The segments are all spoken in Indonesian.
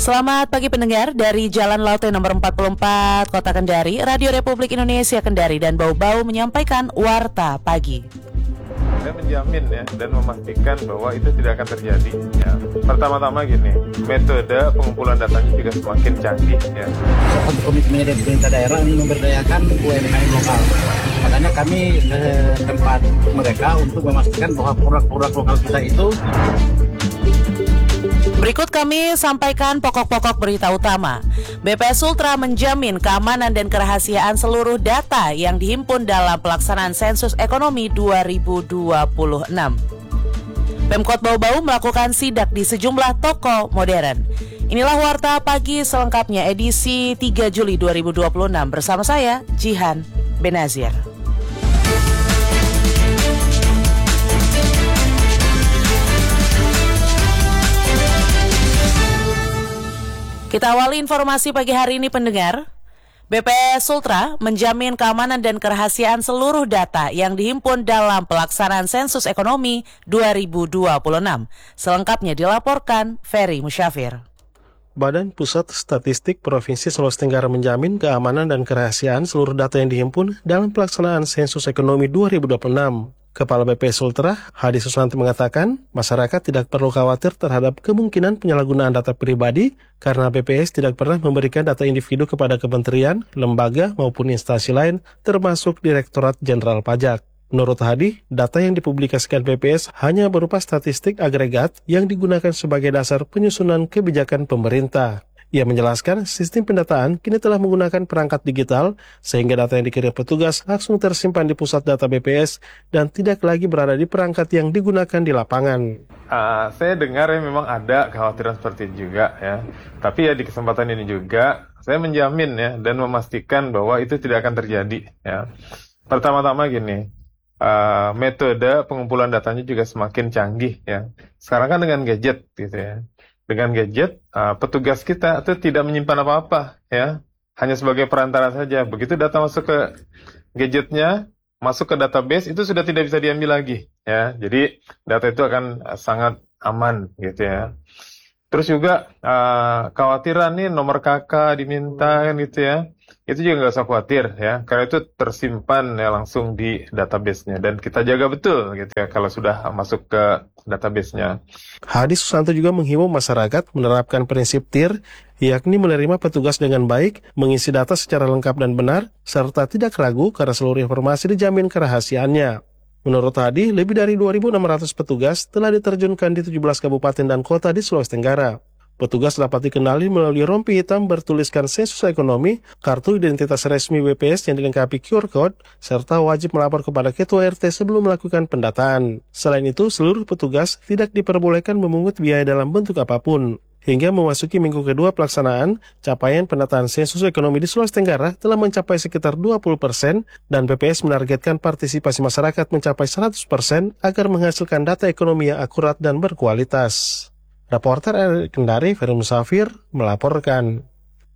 Selamat pagi pendengar, dari Jalan Laute nomor 44 Kota Kendari, Radio Republik Indonesia Kendari dan Bau-Bau menyampaikan Warta Pagi. Saya menjamin ya dan memastikan bahwa itu tidak akan terjadi. Ya. Pertama-tama gini, metode pengumpulan datanya juga semakin canggih. Ya. Untuk komitmen dari pemerintah daerah ini memberdayakan UMKM lokal. Makanya kami tempat mereka untuk memastikan bahwa produk-produk lokal kita itu. Berikut kami sampaikan pokok-pokok berita utama. BPS Sultra menjamin keamanan dan kerahasiaan seluruh data yang dihimpun dalam pelaksanaan sensus ekonomi 2026. Pemkot Bau-Bau melakukan sidak di sejumlah toko modern. Inilah Warta Pagi selengkapnya edisi 3 Juli 2026 bersama saya, Jihan Benazir. Kita awali informasi pagi hari ini pendengar. BPS Sultra menjamin keamanan dan kerahasiaan seluruh data yang dihimpun dalam pelaksanaan sensus ekonomi 2026. Selengkapnya dilaporkan Ferry Musyafir. Badan Pusat Statistik Provinsi Sulawesi Tenggara menjamin keamanan dan kerahasiaan seluruh data yang dihimpun dalam pelaksanaan sensus ekonomi 2026. Kepala BPS Sultra, Hadi Susanti mengatakan, masyarakat tidak perlu khawatir terhadap kemungkinan penyalahgunaan data pribadi karena BPS tidak pernah memberikan data individu kepada kementerian, lembaga, maupun instansi lain, termasuk Direktorat Jenderal Pajak. Menurut Hadi, data yang dipublikasikan BPS hanya berupa statistik agregat yang digunakan sebagai dasar penyusunan kebijakan pemerintah. Ia menjelaskan sistem pendataan kini telah menggunakan perangkat digital sehingga data yang dikirim petugas langsung tersimpan di pusat data BPS dan tidak lagi berada di perangkat yang digunakan di lapangan. Saya dengar ya memang ada kekhawatiran seperti itu juga ya. Tapi ya di kesempatan ini juga saya menjamin ya dan memastikan bahwa itu tidak akan terjadi ya. Pertama-tama gini, metode pengumpulan datanya juga semakin canggih ya. Sekarang kan dengan gadget gitu ya. Dengan gadget, petugas kita itu tidak menyimpan apa-apa, ya, hanya sebagai perantara saja. Begitu data masuk ke gadgetnya, masuk ke database, itu sudah tidak bisa diambil lagi, ya. Jadi data itu akan sangat aman, gitu ya. Terus juga khawatiran nih nomor KK diminta kan gitu ya. Itu juga nggak usah khawatir ya, karena itu tersimpan ya langsung di database-nya dan kita jaga betul gitu ya kalau sudah masuk ke database-nya. Hadi Susanto juga menghimbau masyarakat menerapkan prinsip TIR, yakni menerima petugas dengan baik, mengisi data secara lengkap dan benar, serta tidak ragu karena seluruh informasi dijamin kerahasiaannya. Menurut Hadi, lebih dari 2.600 petugas telah diterjunkan di 17 kabupaten dan kota di Sulawesi Tenggara. Petugas dapat dikenali melalui rompi hitam bertuliskan sensus ekonomi, kartu identitas resmi BPS yang dilengkapi QR Code, serta wajib melapor kepada Ketua RT sebelum melakukan pendataan. Selain itu, seluruh petugas tidak diperbolehkan memungut biaya dalam bentuk apapun. Hingga memasuki minggu kedua pelaksanaan, capaian pendataan sensus ekonomi di Sulawesi Tenggara telah mencapai sekitar 20% dan BPS menargetkan partisipasi masyarakat mencapai 100% agar menghasilkan data ekonomi yang akurat dan berkualitas. Reporter RRI Kendari, Ferry Musafir, melaporkan.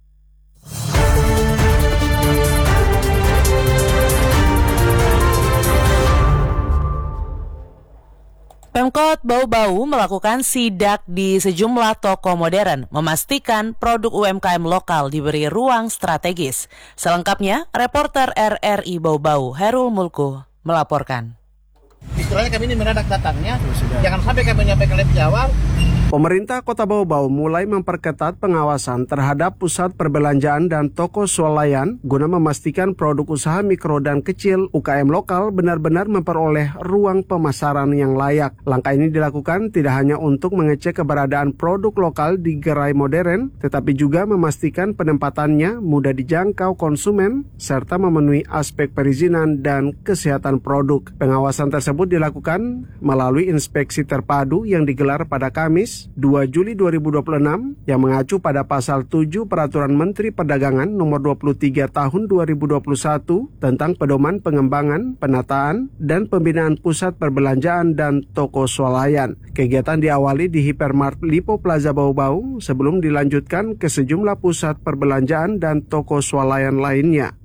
Pemkot Bau-Bau melakukan sidak di sejumlah toko modern, memastikan produk UMKM lokal diberi ruang strategis. Selengkapnya, reporter RRI Bau-Bau, Herul Mulku, melaporkan. Istilahnya kami ini mendadak datangnya, jangan sampai kami menyampaikan lebih awal. Pemerintah Kota Bau-Bau mulai memperketat pengawasan terhadap pusat perbelanjaan dan toko swalayan guna memastikan produk usaha mikro dan kecil UKM lokal benar-benar memperoleh ruang pemasaran yang layak. Langkah ini dilakukan tidak hanya untuk mengecek keberadaan produk lokal di gerai modern, tetapi juga memastikan penempatannya mudah dijangkau konsumen serta memenuhi aspek perizinan dan kesehatan produk. Pengawasan tersebut dilakukan melalui inspeksi terpadu yang digelar pada Kamis 2 Juli 2026 yang mengacu pada pasal 7 Peraturan Menteri Perdagangan nomor 23 tahun 2021 tentang pedoman pengembangan, penataan, dan pembinaan pusat perbelanjaan dan toko swalayan. Kegiatan diawali di Hypermart Lipo Plaza Bau-Bau sebelum dilanjutkan ke sejumlah pusat perbelanjaan dan toko swalayan lainnya.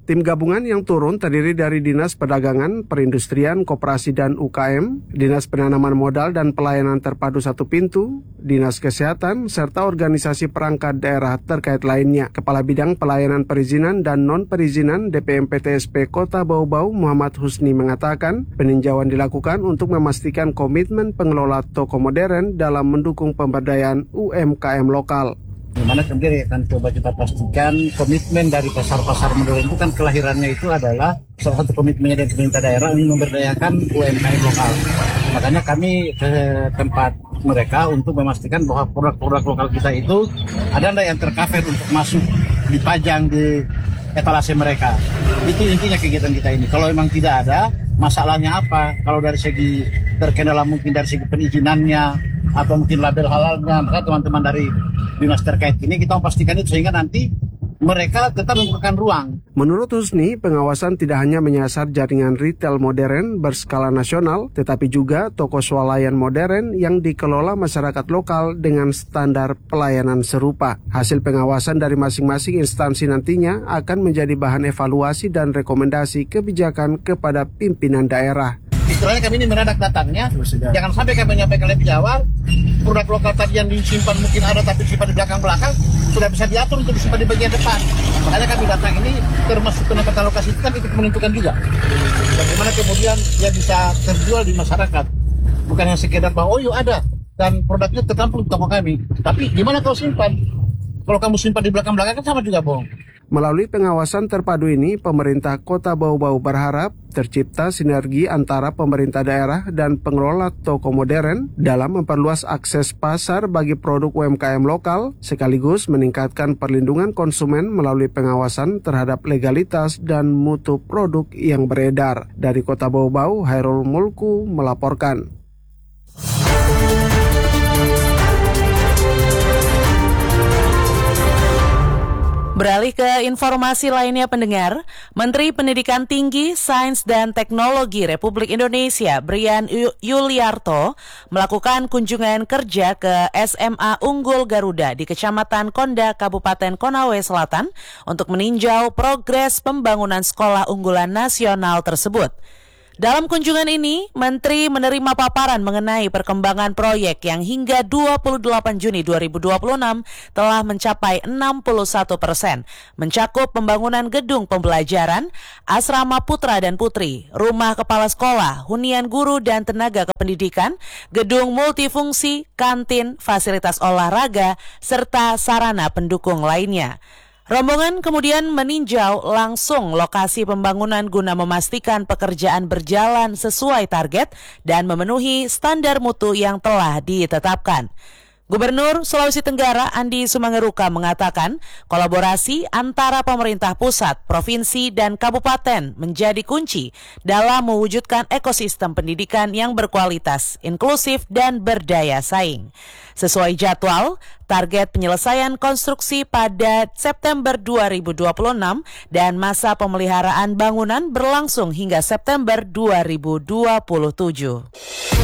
Tim gabungan yang turun terdiri dari Dinas Perdagangan, Perindustrian, Koperasi dan UKM, Dinas Penanaman Modal dan Pelayanan Terpadu Satu Pintu, Dinas Kesehatan, serta organisasi perangkat daerah terkait lainnya. Kepala Bidang Pelayanan Perizinan dan Non-Perizinan DPMPTSP Kota Bau-Bau Muhammad Husni mengatakan, peninjauan dilakukan untuk memastikan komitmen pengelola toko modern dalam mendukung pemberdayaan UMKM lokal. Dimana kemudian akan coba kita pastikan komitmen dari pasar-pasar modern itu kan kelahirannya itu adalah salah satu komitmennya dari pemerintah daerah ingin memberdayakan UMKM lokal. Makanya kami ke tempat mereka untuk memastikan bahwa produk-produk lokal kita itu ada yang tercover untuk masuk dipajang di etalase mereka. Itu intinya kegiatan kita ini. Kalau memang tidak ada, masalahnya apa? Kalau dari segi terkendala mungkin dari segi perizinannya atau mungkin label halalnya, maka teman-teman dari dinas terkait ini kita memastikan itu sehingga nanti mereka tetap membukakan ruang. Menurut Husni, pengawasan tidak hanya menyasar jaringan retail modern berskala nasional, tetapi juga toko swalayan modern yang dikelola masyarakat lokal dengan standar pelayanan serupa. Hasil pengawasan dari masing-masing instansi nantinya akan menjadi bahan evaluasi dan rekomendasi kebijakan kepada pimpinan daerah. Istilahnya kami ini menadak datangnya, jangan sampai kami menyampaikan lebih awal, produk lokal tadi yang disimpan mungkin ada tapi disimpan di belakang-belakang, sudah bisa diatur untuk disimpan di bagian depan. Makanya kami datang ini termasuk penempatan lokasi itu kan ikut menentukan juga. Bagaimana kemudian dia bisa terjual di masyarakat. Bukan yang sekedar bahwa oh yuk ada, dan produknya tertampung di toko kami. Tapi gimana kau simpan? Kalau kamu simpan di belakang-belakang kan sama juga bohong. Melalui pengawasan terpadu ini, pemerintah Kota Bau-Bau berharap tercipta sinergi antara pemerintah daerah dan pengelola toko modern dalam memperluas akses pasar bagi produk UMKM lokal, sekaligus meningkatkan perlindungan konsumen melalui pengawasan terhadap legalitas dan mutu produk yang beredar. Dari Kota Bau-Bau, Hairul Mulku melaporkan. Beralih ke informasi lainnya pendengar, Menteri Pendidikan Tinggi, Sains dan Teknologi Republik Indonesia, Brian Yuliarto, melakukan kunjungan kerja ke SMA Unggul Garuda di Kecamatan Konda, Kabupaten Konawe Selatan untuk meninjau progres pembangunan sekolah unggulan nasional tersebut. Dalam kunjungan ini, Menteri menerima paparan mengenai perkembangan proyek yang hingga 28 Juni 2026 telah mencapai 61%, mencakup pembangunan gedung pembelajaran, asrama putra dan putri, rumah kepala sekolah, hunian guru dan tenaga kependidikan, gedung multifungsi, kantin, fasilitas olahraga, serta sarana pendukung lainnya. Rombongan kemudian meninjau langsung lokasi pembangunan guna memastikan pekerjaan berjalan sesuai target dan memenuhi standar mutu yang telah ditetapkan. Gubernur Sulawesi Tenggara Andi Sumangeruka mengatakan kolaborasi antara pemerintah pusat, provinsi, dan kabupaten menjadi kunci dalam mewujudkan ekosistem pendidikan yang berkualitas, inklusif, dan berdaya saing. Sesuai jadwal, target penyelesaian konstruksi pada September 2026 dan masa pemeliharaan bangunan berlangsung hingga September 2027.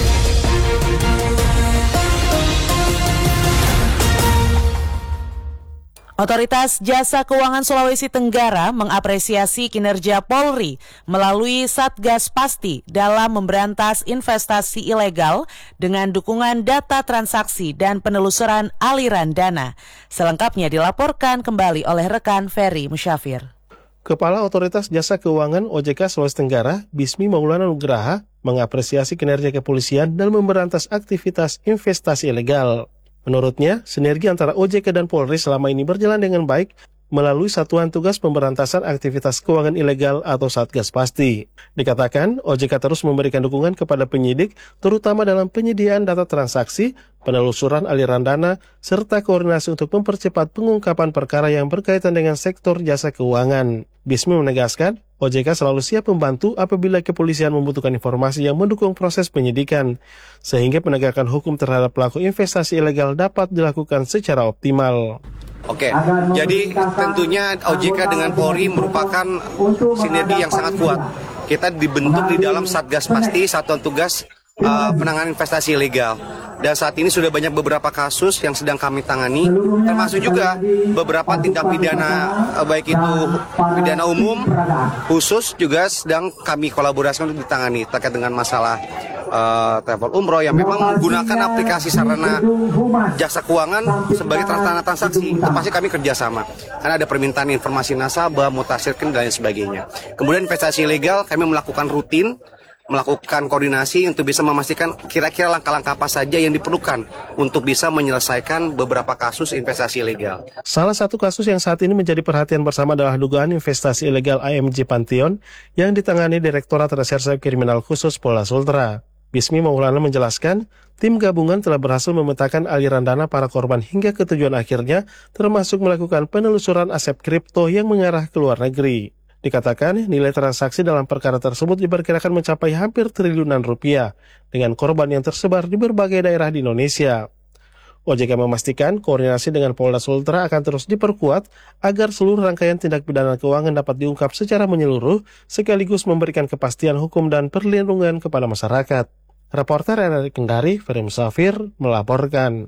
Otoritas Jasa Keuangan Sulawesi Tenggara mengapresiasi kinerja Polri melalui Satgas Pasti dalam memberantas investasi ilegal dengan dukungan data transaksi dan penelusuran aliran dana. Selengkapnya dilaporkan kembali oleh rekan Ferry Musyafir. Kepala Otoritas Jasa Keuangan OJK Sulawesi Tenggara, Bismi Maulana Nugraha, mengapresiasi kinerja kepolisian dalam memberantas aktivitas investasi ilegal. Menurutnya, sinergi antara OJK dan Polri selama ini berjalan dengan baik melalui Satuan Tugas Pemberantasan Aktivitas Keuangan Ilegal atau Satgas Pasti. Dikatakan, OJK terus memberikan dukungan kepada penyidik, terutama dalam penyediaan data transaksi, penelusuran aliran dana, serta koordinasi untuk mempercepat pengungkapan perkara yang berkaitan dengan sektor jasa keuangan. Bismi menegaskan, OJK selalu siap membantu apabila kepolisian membutuhkan informasi yang mendukung proses penyidikan, sehingga penegakan hukum terhadap pelaku investasi ilegal dapat dilakukan secara optimal. Oke, jadi tentunya OJK dengan Polri merupakan sinergi yang sangat kuat. Kita dibentuk di dalam Satgas Pasti, Satuan Tugas penanganan investasi ilegal. Dan saat ini sudah banyak beberapa kasus yang sedang kami tangani, termasuk juga beberapa tindak pidana, baik itu pidana umum, khusus juga sedang kami kolaborasikan untuk ditangani terkait dengan masalah travel umroh yang memang menggunakan aplikasi sarana jasa keuangan sebagai transaksi. Itu pasti kami kerjasama, karena ada permintaan informasi nasabah, mutakhir dan lain sebagainya. Kemudian investasi ilegal kami melakukan rutin, melakukan koordinasi untuk bisa memastikan kira-kira langkah-langkah apa saja yang diperlukan untuk bisa menyelesaikan beberapa kasus investasi ilegal. Salah satu kasus yang saat ini menjadi perhatian bersama adalah dugaan investasi ilegal AMJ Pantheon yang ditangani Direktorat Reserse Kriminal Khusus Polda Sultra. Bismi Maulana menjelaskan, tim gabungan telah berhasil memetakan aliran dana para korban hingga ke tujuan akhirnya, termasuk melakukan penelusuran aset kripto yang mengarah ke luar negeri. Dikatakan, nilai transaksi dalam perkara tersebut diperkirakan mencapai hampir triliunan rupiah, dengan korban yang tersebar di berbagai daerah di Indonesia. OJK memastikan koordinasi dengan Polda Sultra akan terus diperkuat agar seluruh rangkaian tindak pidana keuangan dapat diungkap secara menyeluruh, sekaligus memberikan kepastian hukum dan perlindungan kepada masyarakat. Reporter RRI Kendari, Ferry Musafir, melaporkan.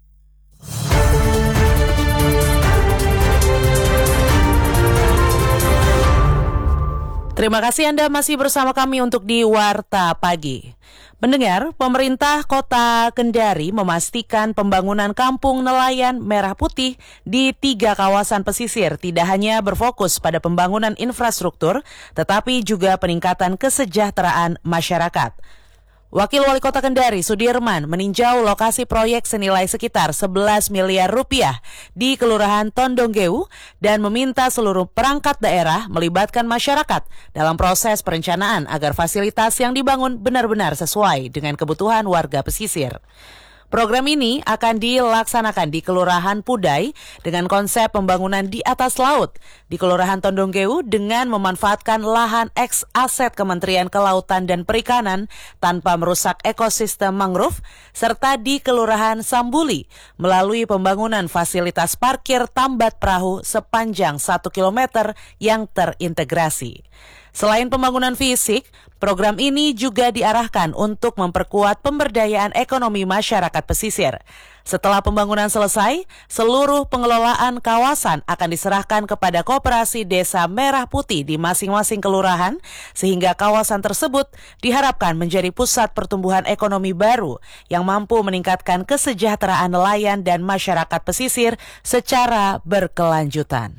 Terima kasih Anda masih bersama kami untuk di Warta Pagi. Mendengar, pemerintah Kota Kendari memastikan pembangunan kampung nelayan Merah Putih di 3 kawasan pesisir tidak hanya berfokus pada pembangunan infrastruktur, tetapi juga peningkatan kesejahteraan masyarakat. Wakil Wali Kota Kendari, Sudirman, meninjau lokasi proyek senilai sekitar 11 miliar rupiah di Kelurahan Tondonggeu dan meminta seluruh perangkat daerah melibatkan masyarakat dalam proses perencanaan agar fasilitas yang dibangun benar-benar sesuai dengan kebutuhan warga pesisir. Program ini akan dilaksanakan di Kelurahan Pudai dengan konsep pembangunan di atas laut, di Kelurahan Tondonggeu dengan memanfaatkan lahan eks aset Kementerian Kelautan dan Perikanan tanpa merusak ekosistem mangrove, serta di Kelurahan Sambuli melalui pembangunan fasilitas parkir tambat perahu sepanjang 1 km yang terintegrasi. Selain pembangunan fisik, program ini juga diarahkan untuk memperkuat pemberdayaan ekonomi masyarakat pesisir. Setelah pembangunan selesai, seluruh pengelolaan kawasan akan diserahkan kepada Koperasi Desa Merah Putih di masing-masing kelurahan, sehingga kawasan tersebut diharapkan menjadi pusat pertumbuhan ekonomi baru yang mampu meningkatkan kesejahteraan nelayan dan masyarakat pesisir secara berkelanjutan.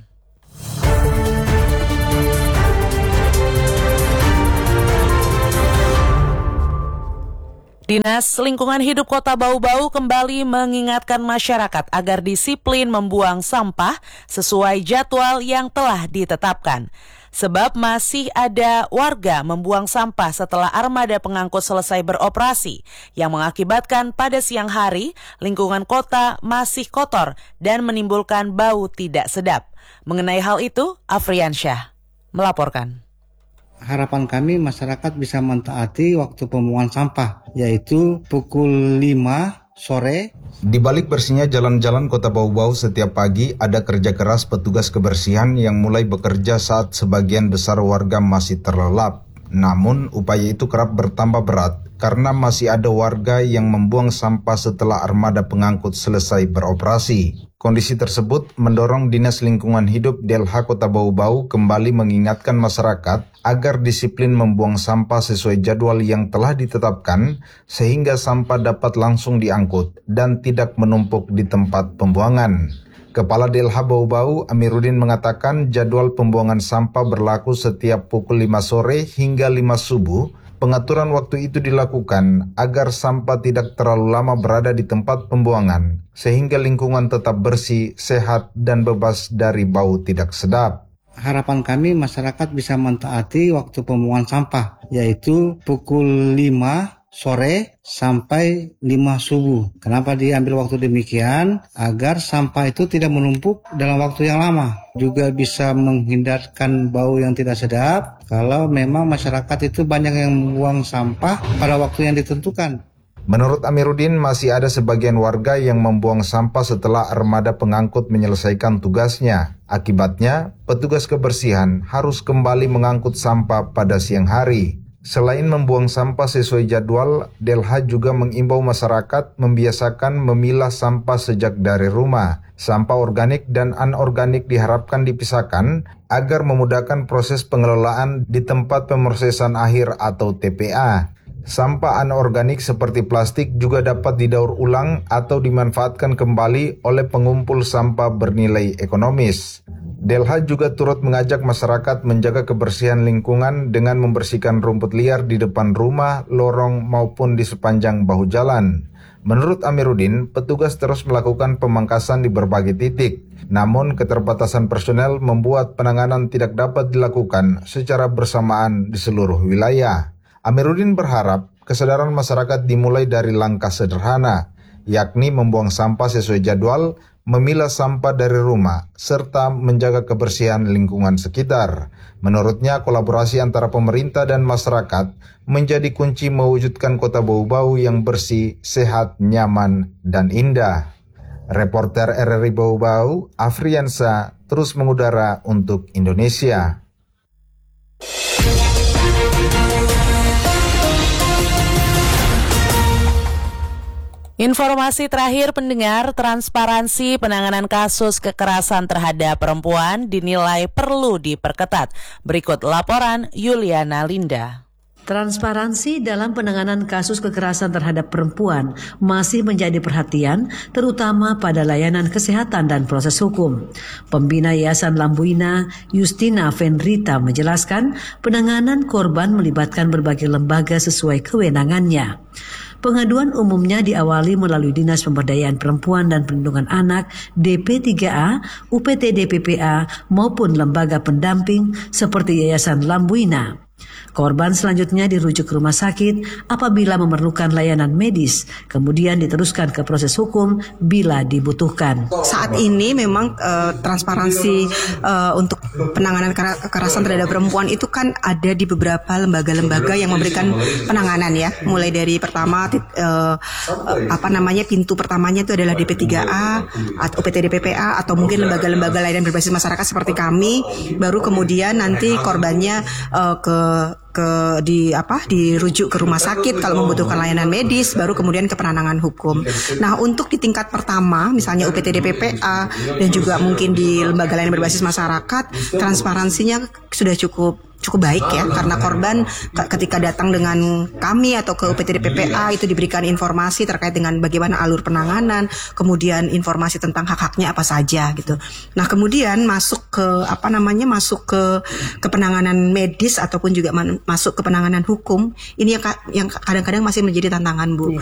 Dinas Lingkungan Hidup Kota Bau-Bau kembali mengingatkan masyarakat agar disiplin membuang sampah sesuai jadwal yang telah ditetapkan. Sebab masih ada warga membuang sampah setelah armada pengangkut selesai beroperasi, yang mengakibatkan pada siang hari lingkungan kota masih kotor dan menimbulkan bau tidak sedap. Mengenai hal itu, Afriansyah melaporkan. Harapan kami masyarakat bisa mentaati waktu pembuangan sampah, yaitu pukul 5 sore. Di balik bersihnya jalan-jalan Kota Bau-Bau setiap pagi, ada kerja keras petugas kebersihan yang mulai bekerja saat sebagian besar warga masih terlelap. Namun, upaya itu kerap bertambah berat karena masih ada warga yang membuang sampah setelah armada pengangkut selesai beroperasi. Kondisi tersebut mendorong Dinas Lingkungan Hidup DLH Kota Bau-Bau kembali mengingatkan masyarakat agar disiplin membuang sampah sesuai jadwal yang telah ditetapkan sehingga sampah dapat langsung diangkut dan tidak menumpuk di tempat pembuangan. Kepala DLH Bau-Bau Amiruddin mengatakan jadwal pembuangan sampah berlaku setiap pukul 5 sore hingga 5 subuh. Pengaturan waktu itu dilakukan agar sampah tidak terlalu lama berada di tempat pembuangan, sehingga lingkungan tetap bersih, sehat, dan bebas dari bau tidak sedap. Harapan kami masyarakat bisa mentaati waktu pembuangan sampah, yaitu pukul 5 sore sampai 5 subuh. Kenapa diambil waktu demikian? Agar sampah itu tidak menumpuk dalam waktu yang lama. Juga bisa menghindarkan bau yang tidak sedap kalau memang masyarakat itu banyak yang membuang sampah pada waktu yang ditentukan. Menurut Amiruddin, masih ada sebagian warga yang membuang sampah setelah armada pengangkut menyelesaikan tugasnya. Akibatnya, petugas kebersihan harus kembali mengangkut sampah pada siang hari. Selain membuang sampah sesuai jadwal, Delha juga mengimbau masyarakat membiasakan memilah sampah sejak dari rumah. Sampah organik dan anorganik diharapkan dipisahkan agar memudahkan proses pengelolaan di tempat pemrosesan akhir atau TPA. Sampah anorganik seperti plastik juga dapat didaur ulang atau dimanfaatkan kembali oleh pengumpul sampah bernilai ekonomis. Delha juga turut mengajak masyarakat menjaga kebersihan lingkungan dengan membersihkan rumput liar di depan rumah, lorong maupun di sepanjang bahu jalan. Menurut Amiruddin, petugas terus melakukan pemangkasan di berbagai titik. Namun keterbatasan personel membuat penanganan tidak dapat dilakukan secara bersamaan di seluruh wilayah. Amiruddin berharap kesadaran masyarakat dimulai dari langkah sederhana, yakni membuang sampah sesuai jadwal, memilah sampah dari rumah, serta menjaga kebersihan lingkungan sekitar. Menurutnya, kolaborasi antara pemerintah dan masyarakat menjadi kunci mewujudkan kota Bau-Bau yang bersih, sehat, nyaman, dan indah. Reporter RRI Bau-Bau, Afriansa, terus mengudara untuk Indonesia. Informasi terakhir pendengar, transparansi penanganan kasus kekerasan terhadap perempuan dinilai perlu diperketat. Berikut laporan Yuliana Linda. Transparansi dalam penanganan kasus kekerasan terhadap perempuan masih menjadi perhatian, terutama pada layanan kesehatan dan proses hukum. Pembina Yayasan Lambuina, Justina Vendrita menjelaskan, penanganan korban melibatkan berbagai lembaga sesuai kewenangannya. Pengaduan umumnya diawali melalui Dinas Pemberdayaan Perempuan dan Perlindungan Anak, DP3A, UPTD PPA, maupun lembaga pendamping seperti Yayasan Lambuina. Korban selanjutnya dirujuk ke rumah sakit apabila memerlukan layanan medis, kemudian diteruskan ke proses hukum bila dibutuhkan. Saat ini memang transparansi untuk penanganan kekerasan terhadap perempuan itu kan ada di beberapa lembaga-lembaga yang memberikan penanganan ya. Mulai dari pertama pintu pertamanya itu adalah DP3A atau UPTD PPA atau mungkin lembaga-lembaga lain berbasis masyarakat seperti kami. Baru kemudian nanti korbannya dirujuk ke rumah sakit kalau membutuhkan layanan medis, baru kemudian ke penanganan hukum. Nah, untuk di tingkat pertama, misalnya UPTD PPA dan juga mungkin di lembaga lain berbasis masyarakat, transparansinya sudah cukup baik ya, karena korban ketika datang dengan kami atau ke UPTD PPA itu diberikan informasi terkait dengan bagaimana alur penanganan, kemudian informasi tentang hak-haknya apa saja gitu. Nah, kemudian masuk ke penanganan medis ataupun juga masuk ke penanganan hukum. Ini yang kadang-kadang masih menjadi tantangan, Bu.